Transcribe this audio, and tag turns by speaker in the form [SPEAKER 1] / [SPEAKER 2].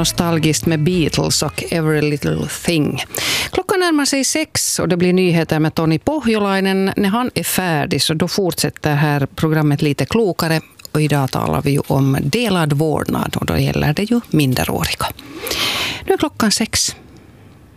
[SPEAKER 1] nostalgiskt med Beatles och Every Little Thing. Klockan närmar sig 6 och det blir nyheter med Toni Pohjolainen. När han är färdig så då fortsätter här programmet lite klokare. Och idag talar vi ju om delad vårdnad och då gäller det ju minderåriga. Nu är klockan 6.